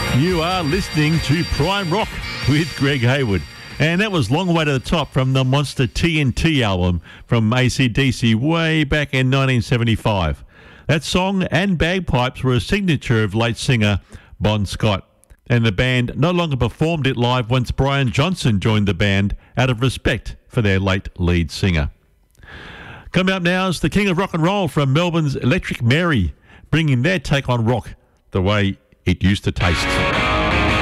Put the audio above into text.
You are listening to Prime Rock with Greg Hayward. And that was Long Way to the Top from the Monster TNT album from AC/DC way back in 1975. That song and bagpipes were a signature of late singer Bon Scott. And the band no longer performed it live once Brian Johnson joined the band out of respect for their late lead singer. Coming up now is the King of Rock and Roll from Melbourne's Electric Mary, bringing their take on rock the way it used to taste.